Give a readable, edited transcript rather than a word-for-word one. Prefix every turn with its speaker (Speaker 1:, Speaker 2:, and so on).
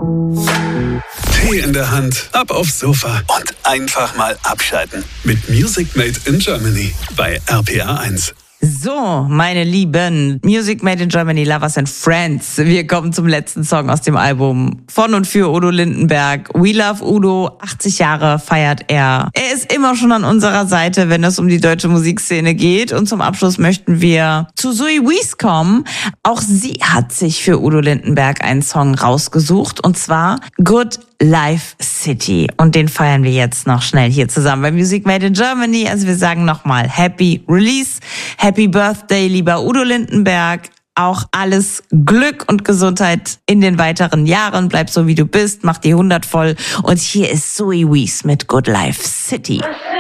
Speaker 1: Tee in der Hand, ab aufs Sofa und einfach mal abschalten. Mit Music Made in Germany bei RPA 1.
Speaker 2: So, meine Lieben, Music Made in Germany, Lovers and Friends. Wir kommen zum letzten Song aus dem Album von und für Udo Lindenberg. We Love Udo, 80 Jahre feiert er. Er ist immer schon an unserer Seite, wenn es um die deutsche Musikszene geht. Und zum Abschluss möchten wir zu Zoe Wees kommen. Auch sie hat sich für Udo Lindenberg einen Song rausgesucht, und zwar Good Life City. Und den feiern wir jetzt noch schnell hier zusammen bei Music Made in Germany. Also wir sagen nochmal Happy Release, Happy Birthday, lieber Udo Lindenberg. Auch alles Glück und Gesundheit in den weiteren Jahren. Bleib so, wie du bist, mach die 100 voll. Und hier ist Zoe Wees mit Good Life City.